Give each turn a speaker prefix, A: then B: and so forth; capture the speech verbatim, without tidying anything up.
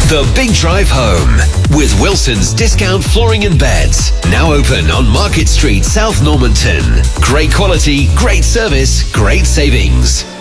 A: The Big Drive Home with Wilson's Discount Flooring and Beds. Now open on Market Street, South Normanton. Great quality, great service, great savings.